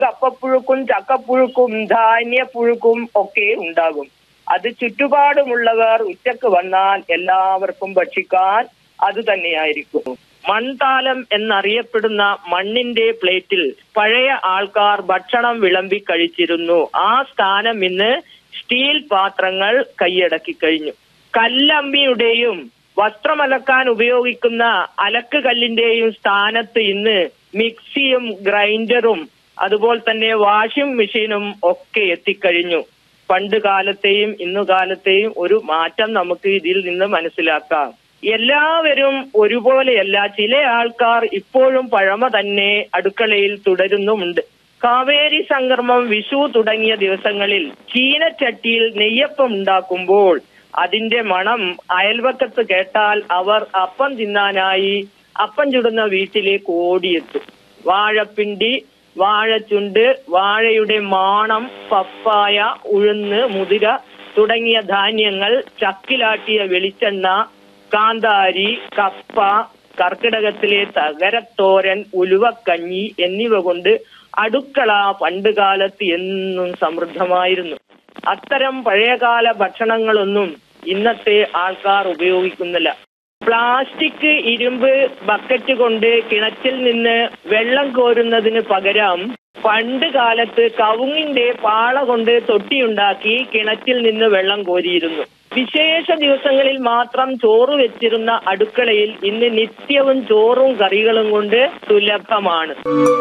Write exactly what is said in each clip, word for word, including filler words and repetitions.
കപ്പപ്പുഴുക്കും ചക്കപ്പുഴുക്കും ധാന്യപ്പുഴുക്കും ഒക്കെ ഉണ്ടാകും. അത് ചുറ്റുപാടുമുള്ളവർ ഉച്ചക്ക് വന്നാൽ എല്ലാവർക്കും ഭക്ഷിക്കാൻ അത് തന്നെയായിരിക്കും. മൺതാലം എന്നറിയപ്പെടുന്ന മണ്ണിന്റെ പ്ലേറ്റിൽ പഴയ ആൾക്കാർ ഭക്ഷണം വിളമ്പി കഴിച്ചിരുന്നു. ആ സ്ഥാനം ഇന്ന് സ്റ്റീൽ പാത്രങ്ങൾ കൈയടക്കി കഴിഞ്ഞു. കല്ലമ്മിയുടെയും വസ്ത്രമലക്കാൻ ഉപയോഗിക്കുന്ന അലക്ക് കല്ലിന്റെയും സ്ഥാനത്ത് ഇന്ന് മിക്സിയും ഗ്രൈൻഡറും അതുപോലെ തന്നെ വാഷിംഗ് മെഷീനും ഒക്കെ എത്തിക്കഴിഞ്ഞു. പണ്ട് കാലത്തെയും ഇന്നു കാലത്തെയും ഒരു മാറ്റം നമുക്ക് ഇതിൽ നിന്ന് മനസ്സിലാക്കാം. എല്ലാവരും ഒരുപോലെയല്ല. ചില ആൾക്കാർ ഇപ്പോഴും പഴമ തന്നെ അടുക്കളയിൽ തുടരുന്നുമുണ്ട്. കാവേരി സംക്രമം, വിഷു തുടങ്ങിയ ദിവസങ്ങളിൽ ചീനച്ചട്ടിയിൽ നെയ്യപ്പം ഉണ്ടാക്കുമ്പോൾ അതിന്റെ മണം അയൽവക്കത്ത് കേട്ടാൽ അവർ അപ്പം തിന്നാനായി അപ്പം ചുടുന്ന വീട്ടിലേക്ക് ഓടിയെത്തും. വാഴപ്പിണ്ടി, വാഴച്ചുണ്ട്, വാഴയുടെ മാണം, പപ്പായ, ഉഴുന്ന്, മുതിര തുടങ്ങിയ ധാന്യങ്ങൾ, ചക്കിലാട്ടിയ വെളിച്ചെണ്ണ, കാന്താരി, കപ്പ, കർക്കിടകത്തിലെ തകരത്തോരൻ, ഉലുവക്കഞ്ഞി എന്നിവ കൊണ്ട് അടുക്കള പണ്ടുകാലത്ത് എന്നും സമൃദ്ധമായിരുന്നു. അത്തരം പഴയകാല ഭക്ഷണങ്ങളൊന്നും ഇന്നത്തെ ആൾക്കാർ ഉപയോഗിക്കുന്നില്ല. പ്ലാസ്റ്റിക്, ഇരുമ്പ് ബക്കറ്റ് കൊണ്ട് കിണറ്റിൽ നിന്ന് വെള്ളം കോരുന്നതിന് പകരം പണ്ട് കാലത്ത് കവുങ്ങിന്റെ പാള കൊണ്ട് തൊട്ടിയുണ്ടാക്കി കിണറ്റിൽ നിന്ന് വെള്ളം കോരിയിരുന്നു. വിശേഷ ദിവസങ്ങളിൽ മാത്രം ചോറ് വെച്ചിരുന്ന അടുക്കളയിൽ ഇന്ന് നിത്യവും ചോറും കറികളും കൊണ്ട് സുലഭമാണ്.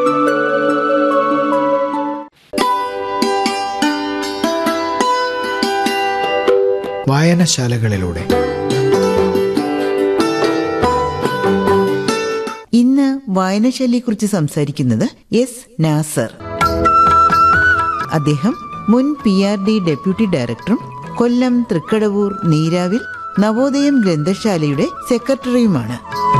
വായനശാലകളിലൂടെ ഇന്ന് വായനശാലയെക്കുറിച്ച് സംസാരിക്കുന്നത് എസ് നാസർ. അദ്ദേഹം മുൻ പി ആർ ഡി ഡെപ്യൂട്ടി ഡയറക്ടറും കൊല്ലം തൃക്കടവൂർ നീരാവിൽ നവോദയം ഗ്രന്ഥശാലയുടെ സെക്രട്ടറിയുമാണ്.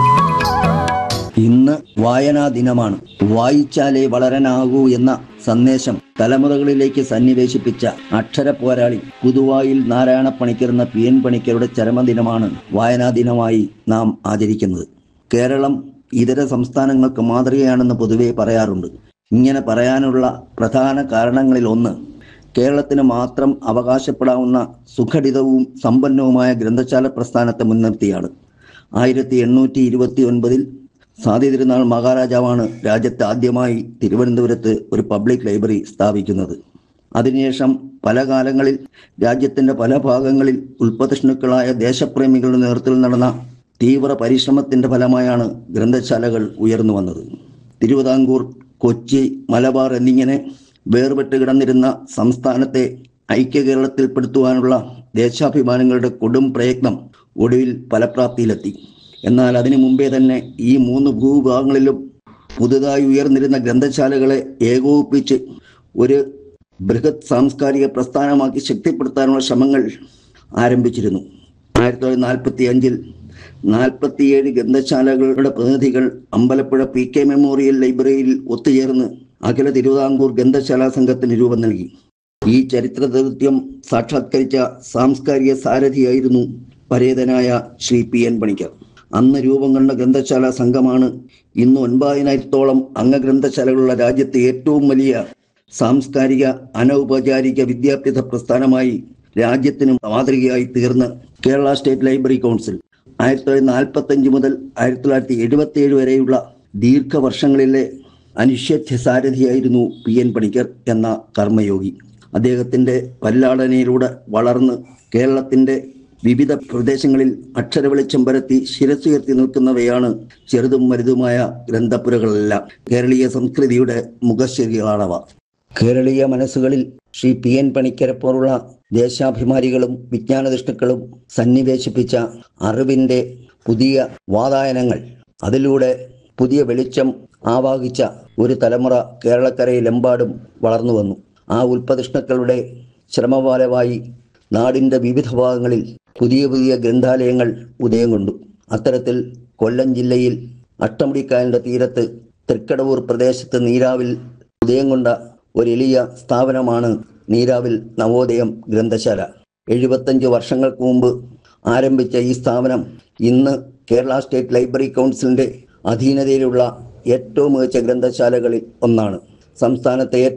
ഇന്ന് വായനാ ദിനമാണ്. വായിച്ചാലേ വളരാനാകൂ എന്ന സന്ദേശം തലമുറകളിലേക്ക് സന്നിവേശിപ്പിച്ച അക്ഷര പോരാളി പുതുവായിൽ നാരായണ പണിക്കർ എന്ന പി എൻ പണിക്കരുടെ ചരമദിനമാണ് വായനാ ദിനമായി നാം ആചരിക്കുന്നത്. കേരളം ഇതര സംസ്ഥാനങ്ങൾക്ക് മാതൃകയാണെന്ന് പൊതുവെ പറയാറുണ്ട്. ഇങ്ങനെ പറയാനുള്ള പ്രധാന കാരണങ്ങളിൽ ഒന്ന് കേരളത്തിന് മാത്രം അവകാശപ്പെടാവുന്ന സുഘടിതവും സമ്പന്നവുമായ ഗ്രന്ഥശാല പ്രസ്ഥാനത്തെ മുൻനിർത്തിയാണ്. ആയിരത്തി എണ്ണൂറ്റി ഇരുപത്തി ഒൻപതിൽ സാദി തിരുനാൾ മഹാരാജാവാണ് രാജ്യത്ത് ആദ്യമായി തിരുവനന്തപുരത്ത് ഒരു പബ്ലിക് ലൈബ്രറി സ്ഥാപിക്കുന്നത്. അതിനുശേഷം പല കാലങ്ങളിൽ രാജ്യത്തിൻ്റെ പല ഭാഗങ്ങളിൽ ഉൽപ്പതിഷ്ണുക്കളായ ദേശപ്രേമികളുടെ നേതൃത്വത്തിൽ നടന്ന തീവ്ര പരിശ്രമത്തിൻ്റെ ഫലമായാണ് ഗ്രന്ഥശാലകൾ ഉയർന്നു വന്നത്. തിരുവിതാംകൂർ, കൊച്ചി, മലബാർ എന്നിങ്ങനെ വേർപെട്ട് കിടന്നിരുന്ന സംസ്ഥാനത്തെ ഐക്യ കേരളത്തിൽപ്പെടുത്തുവാനുള്ള ദേശാഭിമാനങ്ങളുടെ കൊടും പ്രയത്നം ഒടുവിൽ ഫലപ്രാപ്തിയിലെത്തി. എന്നാൽ അതിനു മുമ്പേ തന്നെ ഈ മൂന്ന് ഭൂവിഭാഗങ്ങളിലും പുതുതായി ഉയർന്നിരുന്ന ഗ്രന്ഥശാലകളെ ഏകോപിപ്പിച്ച് ഒരു ബൃഹത് സാംസ്കാരിക പ്രസ്ഥാനമാക്കി ശക്തിപ്പെടുത്താനുള്ള ശ്രമങ്ങൾ ആരംഭിച്ചിരുന്നു. ആയിരത്തി തൊള്ളായിരത്തി നാൽപ്പത്തി അഞ്ചിൽ നാൽപ്പത്തിയേഴ് ഗ്രന്ഥശാലകളുടെ പ്രതിനിധികൾ അമ്പലപ്പുഴ പി കെ മെമ്മോറിയൽ ലൈബ്രറിയിൽ ഒത്തുചേർന്ന് അഖില തിരുവിതാംകൂർ ഗ്രന്ഥശാലാ സംഘത്തിന് രൂപം നൽകി. ഈ ചരിത്ര ദൗത്യം സാക്ഷാത്കരിച്ച സാംസ്കാരിക സാരഥിയായിരുന്നു പരേതനായ ശ്രീ പി എൻ പണിക്കർ. അന്ന് രൂപം കൊണ്ട ഗ്രന്ഥശാല സംഘമാണ് ഇന്ന് ഒൻപതിനായിരത്തോളം അംഗഗ്രന്ഥശാലകളുള്ള രാജ്യത്തെ ഏറ്റവും വലിയ സാംസ്കാരിക അനൗപചാരിക വിദ്യാഭ്യാസ പ്രസ്ഥാനമായി രാജ്യത്തിന് മാതൃകയായി തീർന്ന് കേരള സ്റ്റേറ്റ് ലൈബ്രറി കൗൺസിൽ. ആയിരത്തി തൊള്ളായിരത്തി നാൽപ്പത്തി അഞ്ച് മുതൽ ആയിരത്തി തൊള്ളായിരത്തി എഴുപത്തി ഏഴ് വരെയുള്ള ദീർഘവർഷങ്ങളിലെ അനിശ്ചിത സാരഥിയായിരുന്നു പി എൻ പണിക്കർ എന്ന കർമ്മയോഗി. അദ്ദേഹത്തിൻ്റെ പല്ലാടനയിലൂടെ വളർന്ന് കേരളത്തിൻ്റെ വിവിധ പ്രദേശങ്ങളിൽ അക്ഷര വെളിച്ചം പരത്തി ശിരസുയർത്തി നിൽക്കുന്നവയാണ് ചെറുതും വലുതുമായ ഗ്രന്ഥപ്പുരകളെല്ലാം. കേരളീയ സംസ്കൃതിയുടെ മുഖശ്ശേരികളാണവ. കേരളീയ മനസ്സുകളിൽ ശ്രീ പി എൻ പണിക്കരെ പോലുള്ള ദേശാഭിമാനികളും വിജ്ഞാനനിഷ്ഠുക്കളും സന്നിവേശിപ്പിച്ച അറിവിൻ്റെ പുതിയ വാതായനങ്ങൾ, അതിലൂടെ പുതിയ വെളിച്ചം ആവാഹിച്ച ഒരു തലമുറ കേരളക്കരയിലെമ്പാടും വളർന്നു വന്നു. ആ ഉൽപ്പതിഷ്ണുക്കളുടെ ശ്രമഫലമായി നാടിൻ്റെ വിവിധ ഭാഗങ്ങളിൽ പുതിയ പുതിയ ഗ്രന്ഥാലയങ്ങൾ ഉദയം കൊണ്ടു. അത്തരത്തിൽ കൊല്ലം ജില്ലയിൽ അഷ്ടമുടിക്കായലിൻ്റെ തീരത്ത് തൃക്കടവൂർ പ്രദേശത്ത് നീരാവിൽ ഉദയം കൊണ്ട ഒരു എളിയ സ്ഥാപനമാണ് നീരാവിൽ നവോദയം ഗ്രന്ഥശാല. എഴുപത്തഞ്ച് വർഷങ്ങൾക്ക് മുമ്പ് ആരംഭിച്ച ഈ സ്ഥാപനം ഇന്ന് കേരള സ്റ്റേറ്റ് ലൈബ്രറി കൗൺസിലിൻ്റെ അധീനതയിലുള്ള ഏറ്റവും മികച്ച ഗ്രന്ഥശാലകളിൽ ഒന്നാണ്. സംസ്ഥാനത്തെ